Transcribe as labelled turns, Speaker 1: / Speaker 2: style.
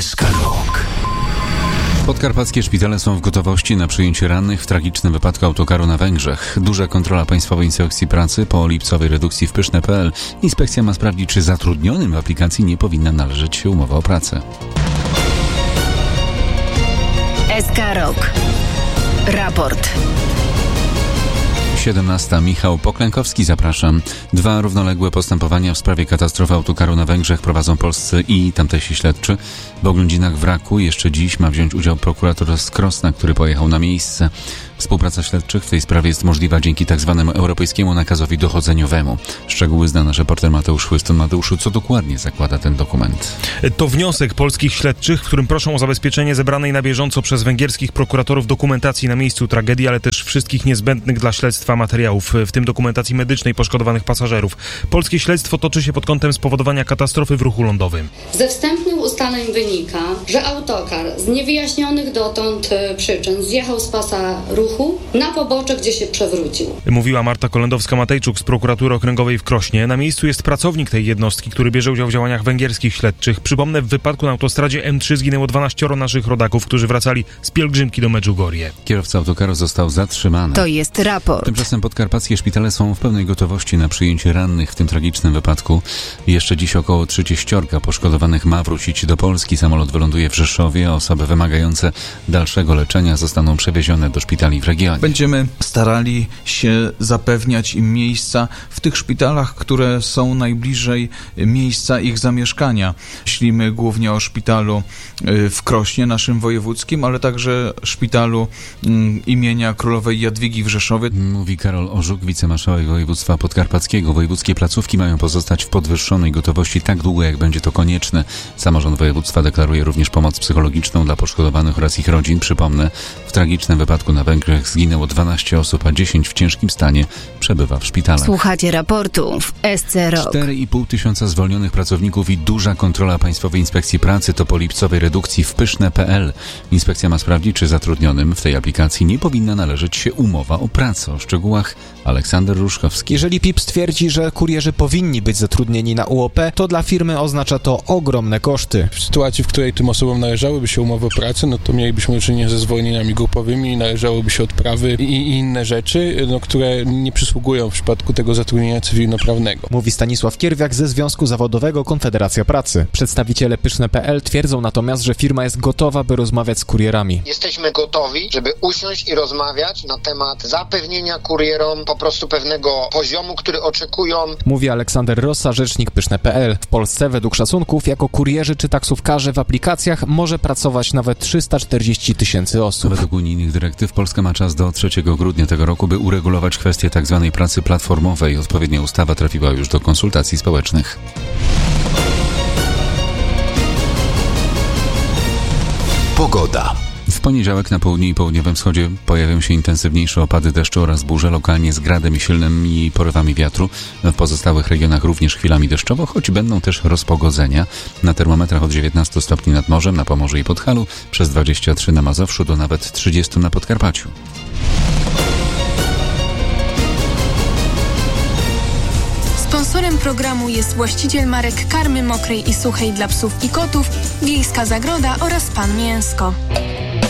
Speaker 1: SK Rok.
Speaker 2: Podkarpackie szpitale są w gotowości na przyjęcie rannych w tragicznym wypadku autokaru na Węgrzech. Duża kontrola Państwowej Inspekcji Pracy po lipcowej redukcji w Pyszne.pl. Inspekcja ma sprawdzić, czy zatrudnionym w aplikacji nie powinna należeć się umowa o pracę.
Speaker 3: SK Rok. Raport.
Speaker 2: 17. Michał Poklękowski, zapraszam. 2 równoległe postępowania w sprawie katastrofy autokaru na Węgrzech prowadzą polscy i tamtejsi śledczy. W oględzinach wraku jeszcze dziś ma wziąć udział prokurator z Krosna, który pojechał na miejsce. Współpraca śledczych w tej sprawie jest możliwa dzięki tzw. europejskiemu nakazowi dochodzeniowemu. Szczegóły zna nasz reporter Mateusz Chłystun. Mateuszu, co dokładnie zakłada ten dokument?
Speaker 4: To wniosek polskich śledczych, w którym proszą o zabezpieczenie zebranej na bieżąco przez węgierskich prokuratorów dokumentacji na miejscu tragedii, ale też wszystkich niezbędnych dla śledztwa materiałów, w tym dokumentacji medycznej poszkodowanych pasażerów. Polskie śledztwo toczy się pod kątem spowodowania katastrofy w ruchu lądowym.
Speaker 5: Ze wstępnych ustaleń wynika, że autokar z niewyjaśnionych dotąd przyczyn zjechał z pasa ruchu na pobocze, gdzie się przewrócił.
Speaker 4: Mówiła Marta Kolendowska-Matejczuk z prokuratury okręgowej w Krośnie. Na miejscu jest pracownik tej jednostki, który bierze udział w działaniach węgierskich śledczych. Przypomnę, w wypadku na autostradzie M3 zginęło 12 naszych rodaków, którzy wracali z pielgrzymki do Medjugorje.
Speaker 2: Kierowca autokaru został zatrzymany.
Speaker 3: To jest raport.
Speaker 2: Tymczasem podkarpackie szpitale są w pełnej gotowości na przyjęcie rannych w tym tragicznym wypadku. Jeszcze dziś około 30 poszkodowanych ma wrócić do Polski. Samolot wyląduje w Rzeszowie, a osoby wymagające dalszego leczenia zostaną przewiezione do szpitali w regionie.
Speaker 6: Będziemy starali się zapewniać im miejsca w tych szpitalach, które są najbliżej miejsca ich zamieszkania. Myślimy głównie o szpitalu w Krośnie, naszym wojewódzkim, ale także szpitalu imienia Królowej Jadwigi w Rzeszowie.
Speaker 2: Mówi Karol Orzuk, wicemarszałek województwa podkarpackiego. Wojewódzkie placówki mają pozostać w podwyższonej gotowości tak długo, jak będzie to konieczne. Samorząd województwa deklaruje również pomoc psychologiczną dla poszkodowanych oraz ich rodzin. Przypomnę, w tragicznym wypadku na Węgrzech zginęło 12 osób, a 10 w ciężkim stanie przebywa w szpitalach.
Speaker 3: Słuchacie raportu w SC Rok.
Speaker 2: 4,5 tysiąca zwolnionych pracowników i duża kontrola Państwowej Inspekcji Pracy to po lipcowej redukcji w Pyszne.pl. Inspekcja ma sprawdzić, czy zatrudnionym w tej aplikacji nie powinna należeć się umowa o pracę. O szczegółach Aleksander Ruszkowski.
Speaker 7: Jeżeli PIP stwierdzi, że kurierzy powinni być zatrudnieni na UOP, to dla firmy oznacza to ogromne koszty.
Speaker 8: W sytuacji, w której tym osobom należałyby się umowy o pracę, no to mielibyśmy do czynienia ze zwolnieniami grupowymi, należałoby się odprawy i inne rzeczy, które nie przysługują w przypadku tego zatrudnienia cywilnoprawnego.
Speaker 7: Mówi Stanisław Kierwiak ze Związku Zawodowego Konfederacja Pracy. Przedstawiciele Pyszne.pl twierdzą natomiast, że firma jest gotowa, by rozmawiać z kurierami.
Speaker 9: Jesteśmy gotowi, żeby usiąść i rozmawiać na temat zapewnienia kurierom po prostu pewnego poziomu, który oczekują.
Speaker 7: Mówi Aleksander Rossa, rzecznik Pyszne.pl. W Polsce według szacunków jako kurierzy czy taksówkarze w aplikacjach może pracować nawet 340 000 osób.
Speaker 2: Według unijnych dyrektyw Polska ma czas do 3 grudnia tego roku, by uregulować kwestię tzw. pracy platformowej. Odpowiednia ustawa trafiła już do konsultacji społecznych.
Speaker 1: Pogoda.
Speaker 2: W poniedziałek na południu i południowym wschodzie pojawią się intensywniejsze opady deszczu oraz burze, lokalnie z gradem i silnymi porywami wiatru. W pozostałych regionach również chwilami deszczowo, choć będą też rozpogodzenia. Na termometrach od 19 stopni nad morzem, na Pomorzu i Podhalu, przez 23 na Mazowszu do nawet 30 na Podkarpaciu.
Speaker 10: Sponsorem programu jest właściciel marek karmy mokrej i suchej dla psów i kotów, Wiejska Zagroda oraz Pan Mięsko.